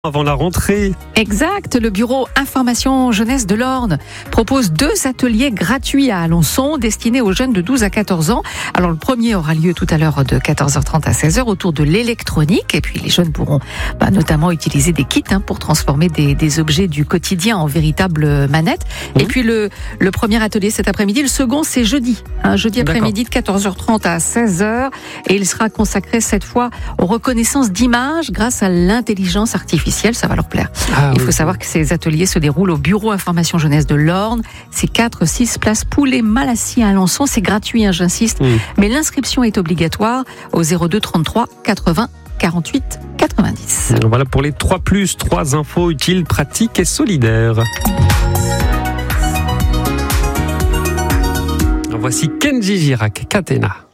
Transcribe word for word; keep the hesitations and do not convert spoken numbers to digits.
Avant la rentrée. Exact, le bureau Information Jeunesse de l'Orne propose deux ateliers gratuits à Alençon destinés aux jeunes de douze à quatorze ans. Alors le premier aura lieu tout à l'heure de quatorze heures trente à seize heures autour de l'électronique et puis les jeunes pourront bah, notamment utiliser des kits hein, pour transformer des, des objets du quotidien en véritables manettes. Mmh. Et puis le, le premier atelier cet après-midi, le second c'est jeudi, hein, jeudi après-midi de quatorze heures trente à seize heures et il sera consacré cette fois aux reconnaissances d'images grâce à l'intelligence artificielle. Ça va leur plaire. Ah, Il faut oui. savoir que ces ateliers se déroulent au bureau Information Jeunesse de l'Orne. C'est quatre six place Poulet-Malassis à Alençon. C'est gratuit, hein, j'insiste. Mmh. Mais l'inscription est obligatoire au zéro deux trente-trois quatre-vingts quarante-huit quatre-vingt-dix. Voilà pour les trois plus, trois infos utiles, pratiques et solidaires. Voici Kenji Girac, Catena.